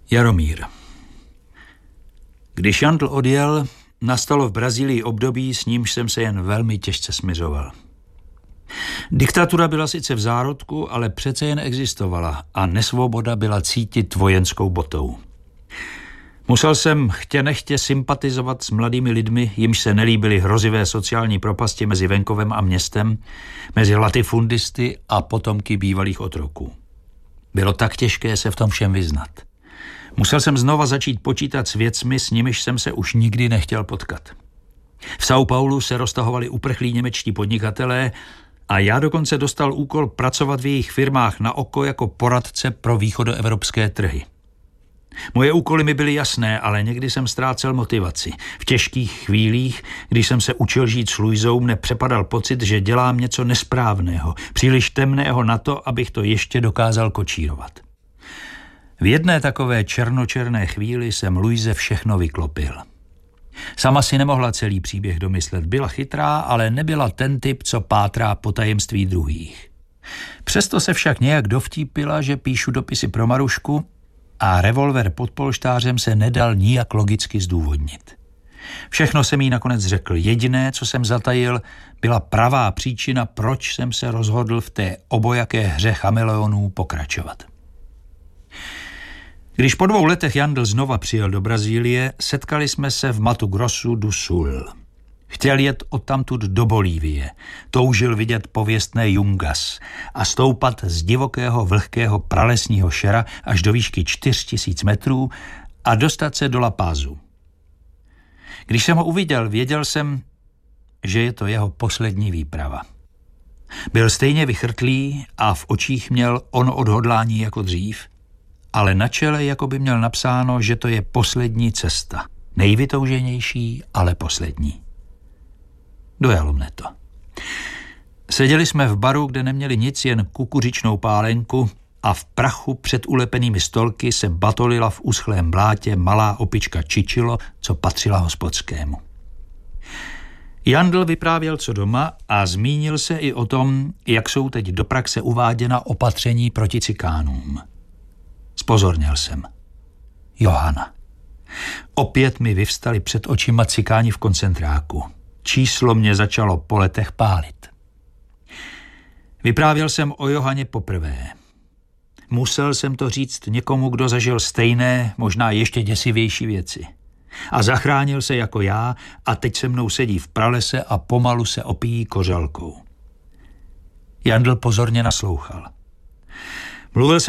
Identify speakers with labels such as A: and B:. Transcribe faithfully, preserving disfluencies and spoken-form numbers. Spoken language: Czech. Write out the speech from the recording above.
A: Jaromír. Když Jandl odjel, nastalo v Brazílii období, s nímž jsem se jen velmi těžce smiřoval. Diktatura byla sice v zárodku, ale přece jen existovala a nesvoboda byla cítit vojenskou botou. Musel jsem chtě nechtě sympatizovat s mladými lidmi, jimž se nelíbily hrozivé sociální propasti mezi venkovem a městem, mezi latifundisty a potomky bývalých otroků. Bylo tak těžké se v tom všem vyznat. Musel jsem znova začít počítat s věcmi, s nimiž jsem se už nikdy nechtěl potkat. V São Paulu se roztahovali uprchlí němečtí podnikatelé a já dokonce dostal úkol pracovat v jejich firmách na oko jako poradce pro východoevropské trhy. Moje úkoly mi byly jasné, ale někdy jsem ztrácel motivaci. V těžkých chvílích, když jsem se učil žít s Luizou, mne přepadal pocit, že dělám něco nesprávného, příliš temného na to, abych to ještě dokázal kočírovat. V jedné takové černočerné chvíli jsem Luize všechno vyklopil. Sama si nemohla celý příběh domyslet. Byla chytrá, ale nebyla ten typ, co pátrá po tajemství druhých. Přesto se však nějak dovtípila, že píšu dopisy pro Marušku a revolver pod polštářem se nedal nijak logicky zdůvodnit. Všechno jsem jí nakonec řekl. Jediné, co jsem zatajil, byla pravá příčina, proč jsem se rozhodl v té obojaké hře chameleonů pokračovat. Když po dvou letech Jandl znova přijel do Brazílie, setkali jsme se v Mato Grosso do Sul. Chtěl jet odtamtud do Bolívie, toužil vidět pověstné Jungas a stoupat z divokého vlhkého pralesního šera až do výšky čtyř tisíc metrů a dostat se do La Pazu. Když jsem ho uviděl, věděl jsem, že je to jeho poslední výprava. Byl stejně vychrtlý a v očích měl ono odhodlání jako dřív, ale na čele jako by měl napsáno, že to je poslední cesta. Nejvytouženější, ale poslední. Dojalo mne to. Seděli jsme v baru, kde neměli nic, jen kukuřičnou pálenku a v prachu před ulepenými stolky se batolila v uschlém blátě malá opička Čičilo, co patřila hospodskému. Jandl vyprávěl co doma a zmínil se i o tom, jak jsou teď do praxe uváděna opatření proti cikánům. Spozorněl jsem. Johana. Opět mi vyvstali před očima cikáni v koncentráku. Číslo mě začalo po letech pálit. Vyprávěl jsem o Johaně poprvé. Musel jsem to říct někomu, kdo zažil stejné, možná ještě děsivější věci. A zachránil se jako já a teď se mnou sedí v pralese a pomalu se opíjí kořalkou. Jandl pozorně naslouchal. Mluvil